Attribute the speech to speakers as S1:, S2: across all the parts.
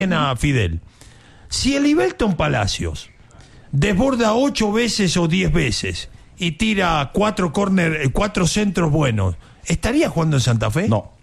S1: a Fidel. Si el Ibelton Palacios desborda 8 veces o 10 veces y tira 4 centros buenos, ¿estaría jugando en Santa Fe?
S2: No.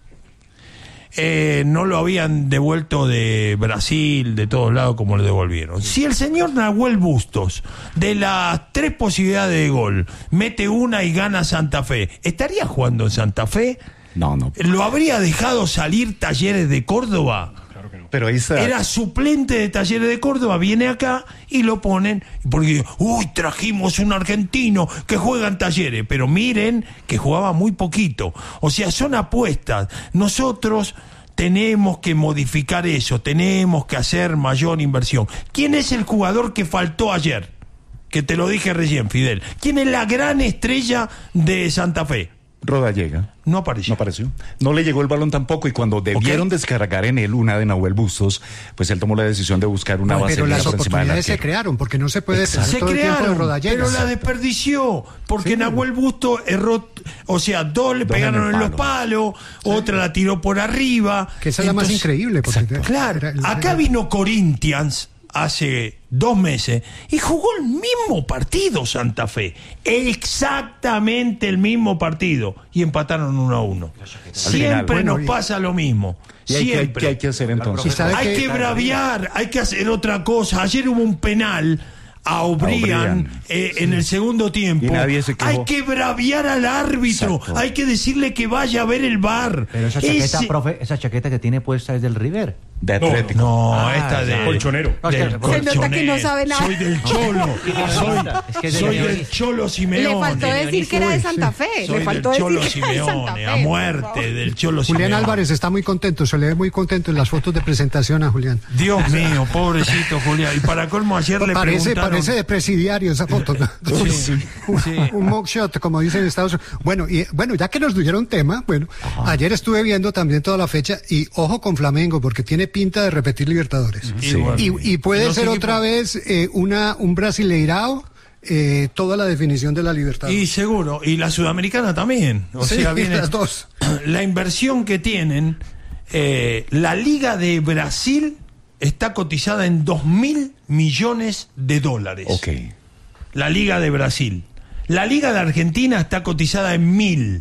S1: No lo habían devuelto de Brasil, de todos lados como lo devolvieron. Si el señor Nahuel Bustos, de las 3 posibilidades de gol, mete una y gana Santa Fe, ¿estaría jugando en Santa Fe?
S2: No.
S1: ¿Lo habría dejado salir Talleres de Córdoba?
S2: Claro que no. Pero ahí está.
S1: Era suplente de Talleres de Córdoba, viene acá y lo ponen porque, trajimos un argentino que juega en Talleres, pero miren que jugaba muy poquito. O sea, son apuestas. Nosotros tenemos que modificar eso, tenemos que hacer mayor inversión. ¿Quién es el jugador que faltó ayer? Que te lo dije recién, Fidel. ¿Quién es la gran estrella de Santa Fe?
S2: Rodallega.
S1: No apareció.
S2: No le llegó el balón tampoco, y cuando debieron descargar en él una de Nahuel Bustos, pues él tomó la decisión de buscar una base.
S3: Pero las oportunidades se crearon, porque no se puede
S1: se
S3: todo
S1: crearon,
S3: el tiempo de Rodallega.
S1: pero la desperdició, porque Nahuel Bustos erró, o sea, 2 le pegaron en los palos, otra la tiró por arriba.
S3: Que esa es la más increíble. Porque
S1: claro, acá vino Corinthians hace 2 meses y jugó el mismo partido Santa Fe, exactamente el mismo partido, y empataron 1-1. Siempre nos pasa lo mismo.
S2: ¿Qué hay que hacer entonces?
S1: Hay que braviar, hay que hacer otra cosa. Ayer hubo un penal a O'Brien en el segundo tiempo. Hay que braviar al árbitro. Exacto. Hay que decirle que vaya a ver el VAR.
S4: Pero esa chaqueta, profe, esa chaqueta que tiene puesta es del River.
S2: De Atlético.
S1: No, esta de
S5: colchonero.
S6: Se nota que no sabe nada.
S1: Soy del Cholo. Soy del Cholo Simeone.
S6: Le faltó decir que era de Santa Fe.
S1: Soy
S6: Le faltó
S1: del Cholo
S6: decir que era de Santa
S1: Simeone,
S6: Fe.
S1: a muerte del Cholo Simeone.
S3: Julián Álvarez está muy contento, se le ve muy contento en las fotos de presentación a Julián.
S1: Dios mío, pobrecito Julián. Y para colmo ayer le preguntaron...
S3: Parece de presidiario esa foto.
S1: Sí.
S3: Un mugshot, como dicen en Estados Unidos. Bueno, ya que nos dieron tema, ayer estuve viendo también toda la fecha, y ojo con Flamengo, porque tiene pinta de repetir Libertadores. Y puede ser otra vez un Brasileirao, toda la definición de la Libertadores.
S1: Y seguro, y la Sudamericana también. O sea, viene
S3: las dos.
S1: La inversión que tienen, la Liga de Brasil está cotizada en $2.000 millones.
S2: Okay.
S1: La Liga de Brasil. La Liga de Argentina está cotizada en $1.000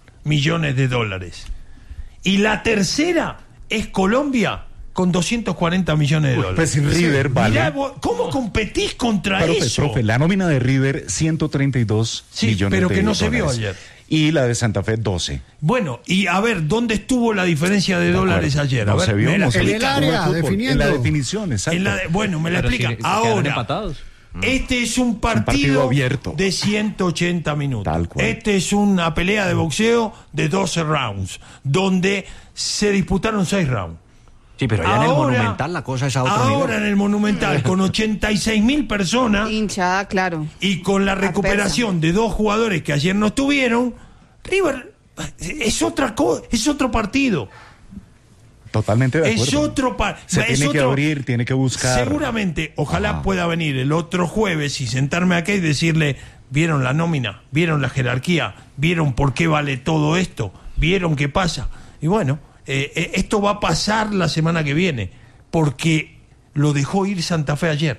S1: millones. Y la tercera es Colombia, con $240 millones.
S2: Pues River vale.
S1: Mirá, ¿cómo competís contra eso?
S2: Profe, la nómina de River, 132 millones
S1: pero
S2: de
S1: que no
S2: dólares.
S1: se vio ayer.
S2: Y la de Santa Fe, 12.
S1: Bueno, y a ver, ¿dónde estuvo la diferencia de dólares ayer? A ver,
S2: se vio,
S1: me la
S3: en el área, definiendo.
S2: En la definición, exacto.
S1: Me la explica. Ahora, este es un partido
S2: abierto
S1: de 180 minutos.
S2: Tal cual.
S1: Este es una pelea de boxeo de 12 rounds, donde se disputaron 6 rounds.
S4: Sí, pero allá en el Monumental la cosa es a otro nivel.
S1: Ahora en el Monumental, con 86.000 personas.
S6: Hinchada, claro.
S1: Y con la recuperación de 2 jugadores que ayer no estuvieron, River es otra cosa, es otro partido.
S2: Totalmente de acuerdo.
S1: Es otro
S2: tiene que abrir, tiene que buscar.
S1: Seguramente, ojalá pueda venir el otro jueves y sentarme acá y decirle, ¿vieron la nómina? ¿Vieron la jerarquía? ¿Vieron por qué vale todo esto? ¿Vieron qué pasa? Y bueno, esto va a pasar la semana que viene, porque lo dejó ir Santa Fe ayer.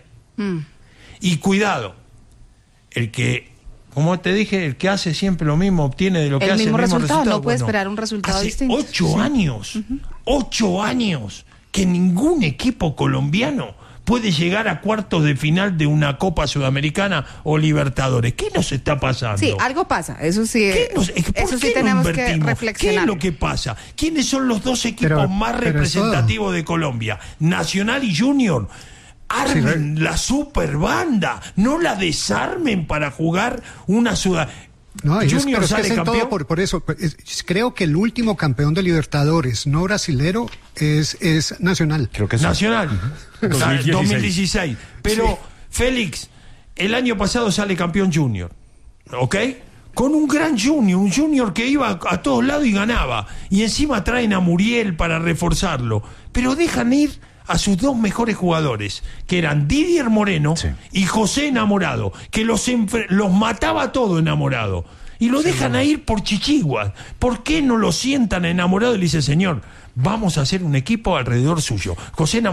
S1: Y cuidado, el que, como te dije, el que hace siempre lo mismo obtiene de lo que hace el mismo resultado.
S6: No puede esperar un resultado distinto.
S1: 8 años, 8 años que ningún equipo colombiano puede llegar a cuartos de final de una Copa Sudamericana o Libertadores. ¿Qué nos está pasando?
S6: Sí, algo pasa, eso sí. Eso sí tenemos que reflexionar.
S1: ¿Qué es lo que pasa? ¿Quiénes son los 2 equipos más representativos de Colombia? Nacional y Junior. Armen la super banda, no la desarmen para jugar una Sudamericana.
S3: No,
S1: Junior sale campeón.
S3: Por eso, creo que el último campeón de Libertadores no brasilero es Nacional.
S2: Creo que es
S1: Nacional. 2016. Pero, Félix, el año pasado sale campeón Junior. ¿Ok? Con un gran Junior, un Junior que iba a todos lados y ganaba. Y encima traen a Muriel para reforzarlo. Pero dejan ir a sus 2 mejores jugadores, que eran Didier Moreno y José Enamorado, que los mataba todo Enamorado. y lo dejan a ir por chichiguas. ¿Por qué no lo sientan enamorado y le dice, señor, vamos a hacer un equipo alrededor suyo? José